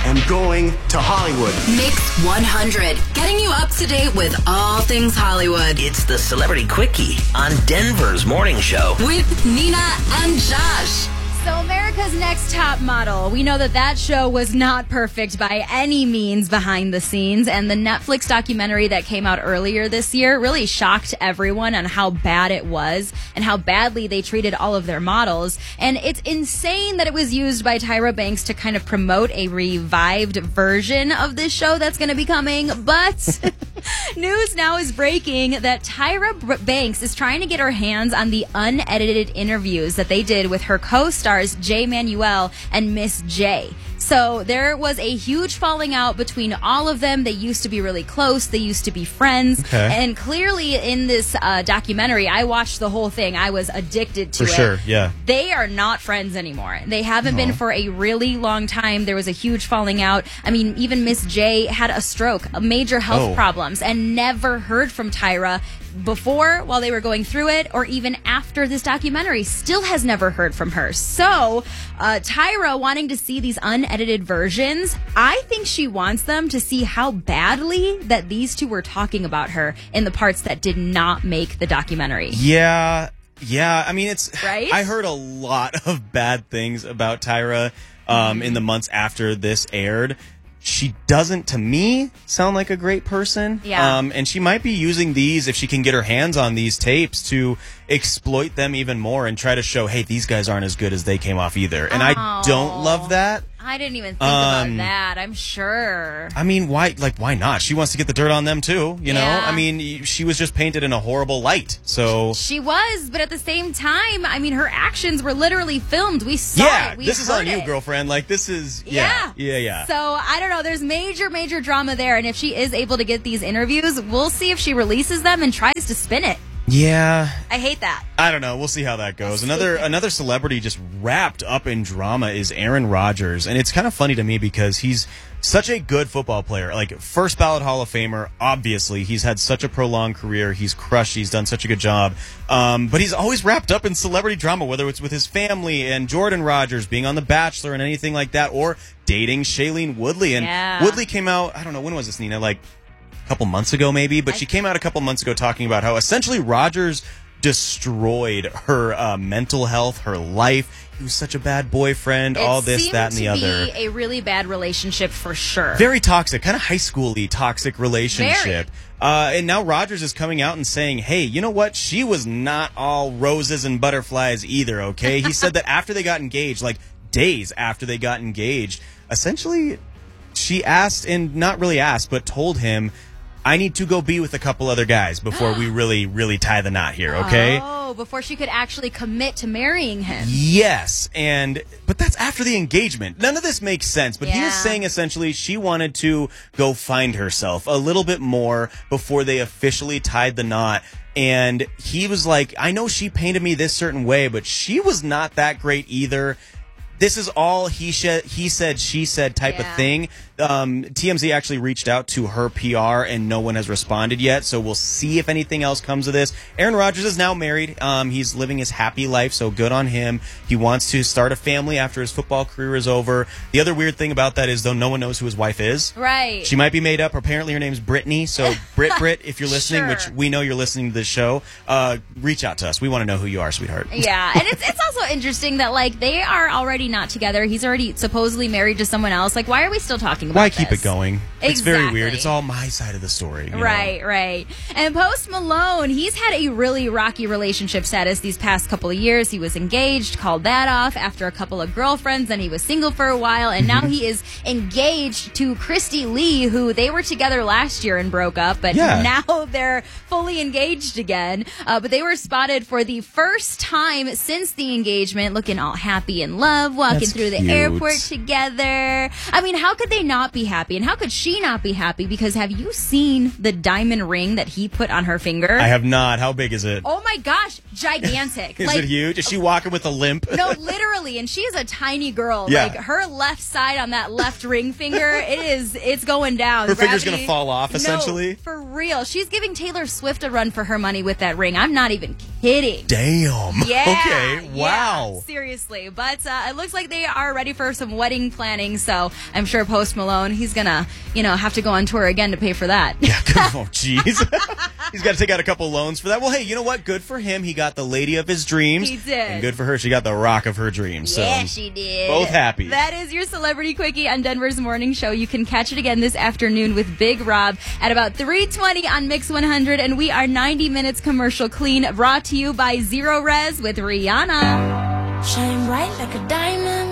am going to Hollywood. Mix 100, getting you up to date with all things Hollywood. It's the Celebrity Quickie on Denver's Morning Show. With Nina and Josh. So America's Next Top Model. We know that show was not perfect by any means behind the scenes, and the Netflix documentary that came out earlier this year really shocked everyone on how bad it was and how badly they treated all of their models. And it's insane that it was used by Tyra Banks to kind of promote a revived version of this show that's going to be coming. But news now is breaking that Tyra Banks is trying to get her hands on the unedited interviews that they did with her co-stars Jay Manuel and Miss J. So there was a huge falling out between all of them. They used to be really close. They used to be friends. Okay. And clearly in this documentary, I watched the whole thing. I was addicted to it. For sure, yeah. They are not friends anymore. They haven't been for a really long time. There was a huge falling out. I mean, even Miss J had a stroke, major health problems, and never heard from Tyra before while they were going through it, or even after this documentary. Still has never heard from her. So Tyra wanting to see these unedited versions, I think she wants them to see how badly that these two were talking about her in the parts that did not make the documentary. Yeah. I mean, it's right. I heard a lot of bad things about Tyra in the months after this aired. She doesn't, to me, sound like a great person. Yeah. And she might be using these, if she can get her hands on these tapes, to exploit them even more and try to show, hey, these guys aren't as good as they came off either. And I don't love that. I didn't even think about that, I'm sure. I mean, why not? She wants to get the dirt on them too, you know? Yeah. I mean, she was just painted in a horrible light. So She was, but at the same time, I mean, her actions were literally filmed. We saw it. We this is heard on you, it. girlfriend. Like, this is, Yeah. yeah. So, I don't know. There's major drama there. And if she is able to get these interviews, we'll see if she releases them and tries to spin it. Yeah. I hate that. I don't know. We'll see how that goes. Another celebrity just wrapped up in drama is Aaron Rodgers. And it's kind of funny to me because he's such a good football player. Like, first ballot Hall of Famer, obviously. He's had such a prolonged career. He's crushed. He's done such a good job. But he's always wrapped up in celebrity drama, whether it's with his family and Jordan Rodgers being on The Bachelor and anything like that, or dating Shailene Woodley. And Woodley came out, I don't know, when was this, Nina? Like, a couple months ago maybe, but she came out a couple months ago talking about how essentially Rodgers destroyed her mental health, her life. He was such a bad boyfriend, all this, that, and the other. It seemed to be a really bad relationship for sure. Very toxic, kind of high school-y toxic relationship. Very. And now Rodgers is coming out and saying, hey, you know what? She was not all roses and butterflies either, okay? He said that after they got engaged, like days after they got engaged, essentially she asked, and not really asked, but told him, I need to go be with a couple other guys before we really tie the knot here, okay? Oh, before she could actually commit to marrying him. Yes, but that's after the engagement. None of this makes sense, but he was saying essentially she wanted to go find herself a little bit more before they officially tied the knot. And he was like, I know she painted me this certain way, but she was not that great either. This is all he said, she said type of thing. TMZ actually reached out to her PR and no one has responded yet. So we'll see if anything else comes of this. Aaron Rodgers is now married. He's living his happy life. So good on him. He wants to start a family after his football career is over. The other weird thing about that is, though, no one knows who his wife is. Right. She might be made up. Apparently her name's Brittany. So Brit, if you're listening, which we know you're listening to this show, reach out to us. We want to know who you are, sweetheart. Yeah. And it's also interesting that, like, they are already not together. He's already supposedly married to someone else. Like, why are we still talking about Why this? keep it going? It's very Exactly. weird. It's all my side of the story. you know? Right. And Post Malone, he's had a really rocky relationship status these past couple of years. He was engaged, called that off after a couple of girlfriends, then he was single for a while, and now he is engaged to Christy Lee, who they were together last year and broke up, but now they're fully engaged again. But they were spotted for the first time since the engagement, looking all happy in love, walking through the airport together. I mean, how could they not be happy? And how could she not be happy? Because have you seen the diamond ring that he put on her finger? I have not. How big is it? Oh my gosh, gigantic. Is it huge? Is she walking with a limp? No, literally. And she is a tiny girl. Yeah. Like, her left side on that left ring finger, it's going down. Her finger's going to fall off, essentially? No, for real. She's giving Taylor Swift a run for her money with that ring. I'm not even kidding. Damn. Yeah. Okay. Wow. Yeah, seriously. But it looks looks like they are ready for some wedding planning. So I'm sure Post Malone, he's gonna, have to go on tour again to pay for that. Yeah. Oh, jeez. He's got to take out a couple loans for that. Well, hey, you know what? Good for him. He got the lady of his dreams. He did. And good for her. She got the rock of her dreams. Yeah, so she did. Both happy. That is your Celebrity Quickie on Denver's Morning Show. You can catch it again this afternoon with Big Rob at about 3:20 on Mix 100. And we are 90 minutes commercial clean, brought to you by Zero Res with Rihanna. Shine bright like a diamond.